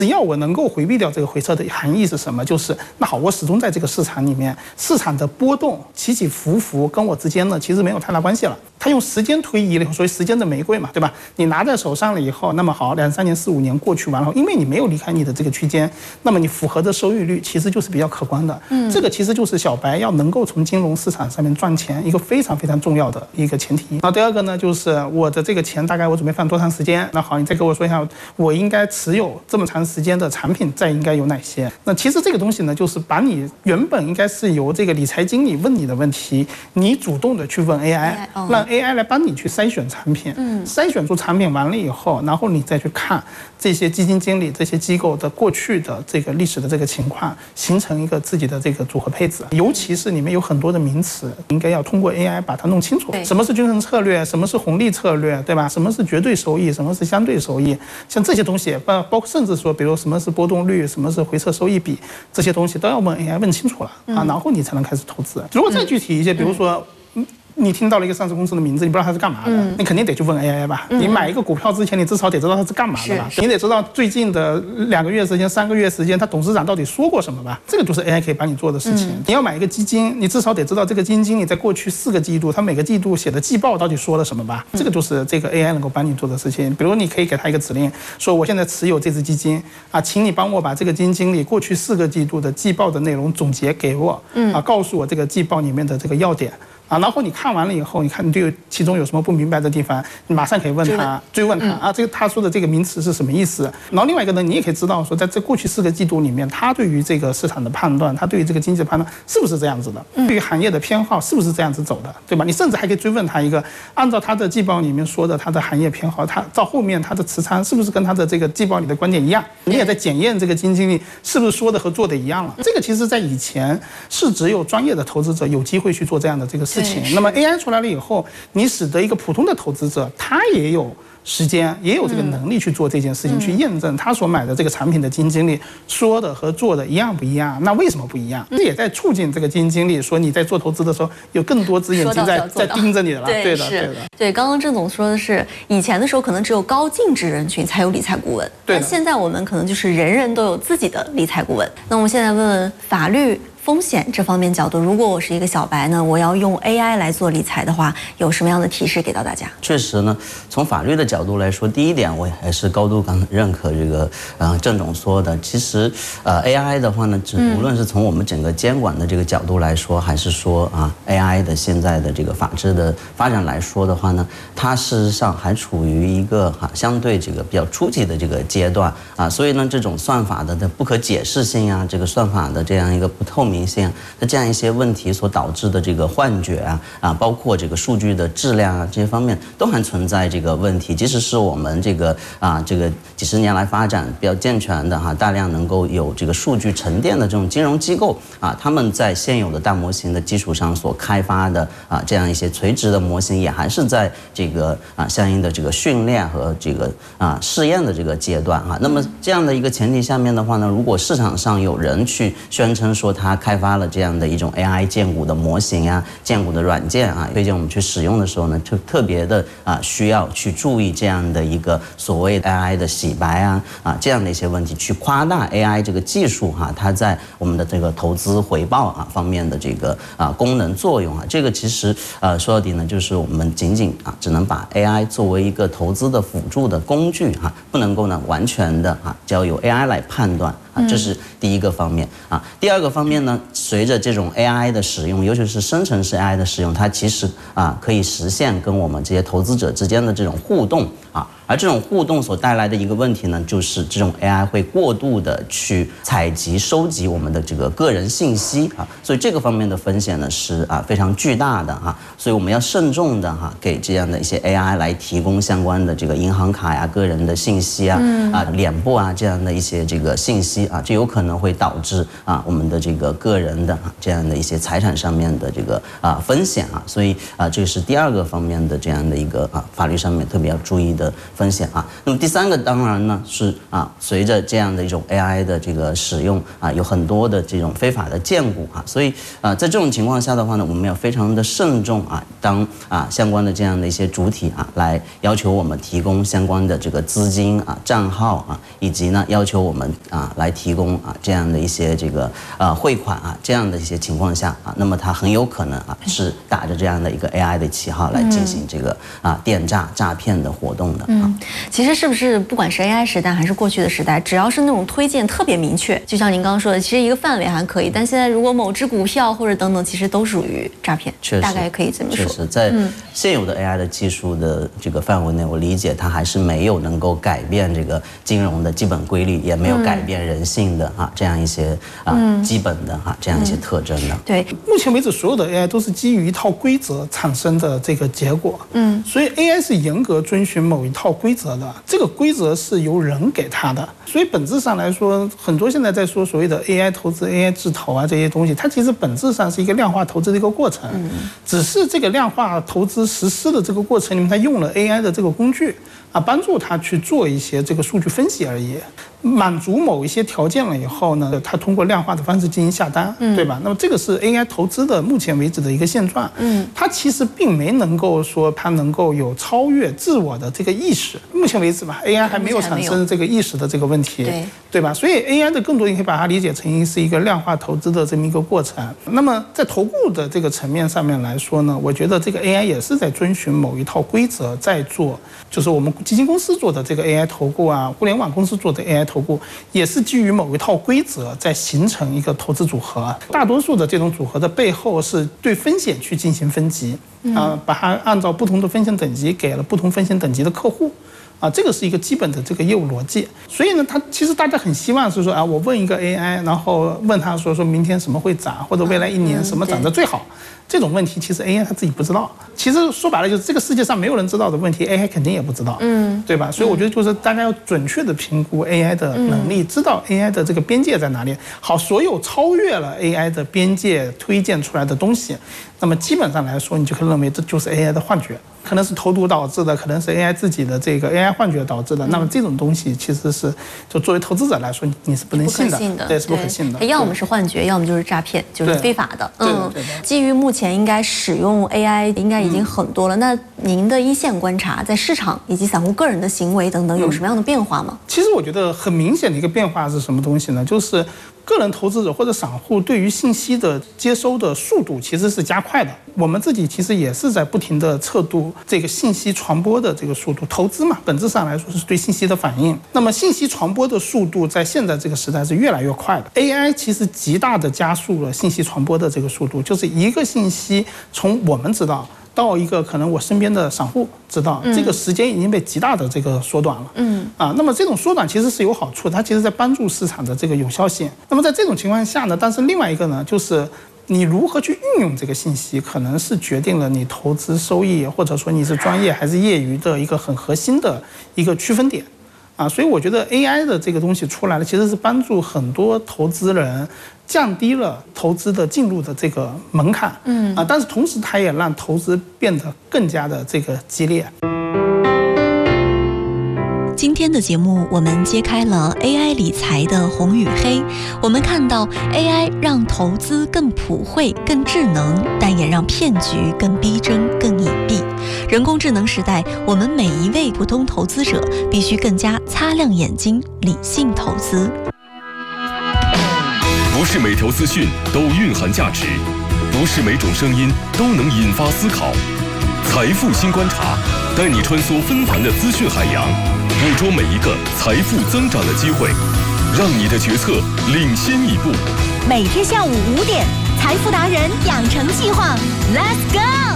只要我能够回避掉这个回撤的含义是什么？就是那好，我始终在这个市场里面，市场的波动起起伏伏跟我之间呢其实没有太大关系了。它用时间推移了以后，所以时间的玫瑰嘛，对吧？你拿在手上了以后，那么好，2、3年、4、5年过去完了，因为你没有离开你的这个区间，那么你符合的收益率其实就是比较可观的。这个其实就是小白要能够从金融市场上面赚钱一个非常非常重要的一个前提。那第二个呢，就是我的这个钱大概我准备放多长时间？那好，你再给我说一下，我应该持有这么长时间的产品再应该有哪些？那其实这个东西呢，就是把你原本应该是由这个理财经理问你的问题，你主动的去问 AI， 让 AI 来帮你去筛选产品，筛选出产品完了以后，然后你再去看这些基金经理、这些机构的过去的这个历史的这个情况，形成一个自己的这个组合配置。尤其是里面有很多的名词，应该要通过 AI 把它弄清楚。什么是均衡策略？什么是红利策略？对吧？什么是绝对收益？什么是相对收益？像这些东西，包括甚至说，比如什么是波动率，什么是回撤收益比，这些东西都要问 AI 问清楚了啊，然后你才能开始投资。如果再具体一些，比如说。你听到了一个上市公司的名字，你不知道它是干嘛的，你肯定得去问 AI 吧。你买一个股票之前，你至少得知道它是干嘛的吧？你得知道最近的2个月时间、3个月时间，它董事长到底说过什么吧？这个就是 AI 可以帮你做的事情。你要买一个基金，你至少得知道这个基金经理在过去4个季度，他每个季度写的季报到底说了什么吧？这个就是这个 AI 能够帮你做的事情。比如你可以给他一个指令，说我现在持有这只基金啊，请你帮我把这个基金经理过去4个季度的季报的内容总结给我，告诉我这个季报里面的这个要点。然后你看完了以后，你看你对其中有什么不明白的地方，你马上可以问他，追问他啊，这个他说的这个名词是什么意思？然后另外一个呢，你也可以知道说，在这过去4个季度里面，他对于这个市场的判断，他对于这个经济的判断是不是这样子的？对于行业的偏好是不是这样子走的？对吧？你甚至还可以追问他一个，按照他的季报里面说的他的行业偏好，他到后面他的持仓是不是跟他的这个季报里的观点一样？你也在检验这个基金经理是不是说的和做的一样了。这个其实在以前是只有专业的投资者有机会去做这样的这个事情。那么 AI 出来了以后，你使得一个普通的投资者，他也有时间，也有这个能力去做这件事情，去验证他所买的这个产品的基金经理说的和做的一样不一样？那为什么不一样？这也在促进这个基金经理说你在做投资的时候有更多只眼睛在盯着你了。对的，对的。 对，刚刚郑总说的是，以前的时候可能只有高净值人群才有理财顾问，但现在我们可能就是人人都有自己的理财顾问。那我们现在问问法律风险这方面角度，如果我是一个小白呢，我要用 AI 来做理财的话，有什么样的提示给到大家？ 确实呢，从法律的角度来说，第一点我还是高度认可这个郑总说的。其实AI 的话呢，无论是从我们整个监管的这个角度来说，还是说AI 的现在的这个法治的发展来说的话呢，它事实上还处于一个相对这个比较初级的这个阶段所以呢，这种算法的不可解释性这个算法的这样一个不透明性的这样一些问题所导致的这个幻觉包括这个数据的质量这些方面都还存在这个问题。即使是我们这个这个几十年来发展比较健全的大量能够有这个数据沉淀的这种金融机构他们在现有的大模型的基础上所开发的这样一些垂直的模型，也还是在这个相应的这个训练和这个试验的这个阶段那么这样的一个前提下面的话呢，如果市场上有人去宣称说他开发了这样的一种 AI 荐股的模型荐股的软件推荐我们去使用的时候呢，就特别的需要去注意这样的一个所谓 AI 的洗白这样的一些问题，去夸大 AI 这个技术它在我们的这个投资回报方面的这个功能作用这个其实说到底呢，就是我们仅仅只能把 AI 作为一个投资的辅助的工具不能够呢完全的交由 AI 来判断这是第一个方面第二个方面呢，随着这种 AI 的使用，尤其是生成式 AI 的使用，它其实可以实现跟我们这些投资者之间的这种互动而这种互动所带来的一个问题呢，就是这种 AI 会过度的去采集、收集我们的这个个人信息所以这个方面的风险呢是非常巨大的所以我们要慎重的给这样的一些 AI 来提供相关的这个银行卡个人的信息脸部这样的一些这个信息这有可能会导致我们的这个个人的这样的一些财产上面的这个风险所以这是第二个方面的这样的一个法律上面特别要注意的风险啊。那么第三个当然呢是随着这样的一种 AI 的这个使用有很多的这种非法的荐股所以在这种情况下的话呢，我们要非常的慎重当相关的这样的一些主体来要求我们提供相关的这个资金账号以及呢要求我们来提供这样的一些这个汇款这样的一些情况下那么它很有可能是打着这样的一个 AI 的旗号来进行这个电诈骗的活动的。 其实是不是不管是 AI 时代还是过去的时代，只要是那种推荐特别明确，就像您刚刚说的，其实一个范围还可以，但现在如果某只股票或者等等，其实都属于诈骗， 确实， 大概可以这么说。 确实，在现有的 AI 的技术的这个范围内，我理解它还是没有能够改变这个金融的基本规律，也没有改变人性的这样一些基本的这样一些特征的。 对， 目前为止所有的 AI 都是基于一套规则产生的这个结果。所以 AI 是严格遵循某一套规则的，这个规则是由人给它的。所以本质上来说，很多现在在说所谓的 AI 投资、AI 智投这些东西，它其实本质上是一个量化投资的一个过程。只是这个量化投资实施的这个过程里面，它用了 AI 的这个工具帮助它去做一些这个数据分析而已。满足某一些条件了以后呢，它通过量化的方式进行下单，对吧？那么这个是 AI 投资的目前为止的一个现状。它其实并没能够说它能够有超越自我的这个意识。目前为止吧 ，AI 还没有产生这个意识的这个问题，对吧？所以 AI 的更多你可以把它理解成是一个量化投资的这么一个过程。那么在投顾的这个层面上面来说呢，我觉得这个 AI 也是在遵循某一套规则在做，就是我们基金公司做的这个 AI 投顾互联网公司做的 AI 投顾也是基于某一套规则在形成一个投资组合。大多数的这种组合的背后是对风险去进行分级把它按照不同的风险等级给了不同风险等级的客户。这个是一个基本的这个业务逻辑。所以呢，其实大家很希望是说我问一个 AI， 然后问他说明天什么会涨，或者未来1年什么涨得最好。这种问题其实 AI 它自己不知道。其实说白了就是这个世界上没有人知道的问题 AI 肯定也不知道，对吧？所以我觉得就是大家要准确的评估 AI 的能力，知道 AI 的这个边界在哪里。好，所有超越了 AI 的边界推荐出来的东西，那么基本上来说，你就可以认为这就是 AI 的幻觉。可能是投毒导致的，可能是 AI 自己的这个 AI 幻觉导致的。那么这种东西其实是就作为投资者来说，你是不能信的，对，是不可信的。 它要么是幻觉，要么就是诈骗，就是非法的。 对。 基于目前应该使用 AI 应该已经很多了，那您的一线观察，在市场以及散户个人的行为等等，有什么样的变化吗？ 其实我觉得很明显的一个变化是什么东西呢？就是个人投资者或者散户对于信息的接收的速度其实是加快的。我们自己其实也是在不停的测度这个信息传播的这个速度。投资嘛，本质上来说是对信息的反应。那么信息传播的速度在现在这个时代是越来越快的。AI 其实极大的加速了信息传播的这个速度，就是一个信息从我们知道到一个可能我身边的散户知道，这个时间已经被极大的这个缩短了。那么这种缩短其实是有好处，它其实在帮助市场的这个有效性。那么在这种情况下呢，但是另外一个呢，就是你如何去运用这个信息，可能是决定了你投资收益，或者说你是专业还是业余的一个很核心的一个区分点。所以我觉得 AI 的这个东西出来了，其实是帮助很多投资人降低了投资的进入的这个门槛。但是同时它也让投资变得更加的这个激烈。 今天的节目，我们揭开了 AI 理财的红与黑。我们看到 AI 让投资更普惠、更智能，但也让骗局更逼真、更隐蔽。人工智能时代，我们每一位普通投资者必须更加擦亮眼睛，理性投资。 不是每条资讯都蕴含价值，不是每种声音都能引发思考。财富新观察，带你穿梭纷繁的资讯海洋，捕捉每一个财富增长的机会，让你的决策领先一步。 每天下午5点，财富达人养成计划 ，Let's go！